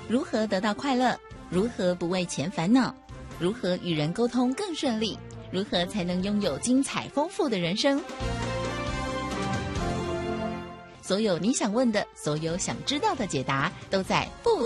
如何得到快乐？如何不为钱烦恼？如何与人沟通更顺利？如何才能拥有精彩丰富的人生？所有你想问的，所有想知道的解答，都在不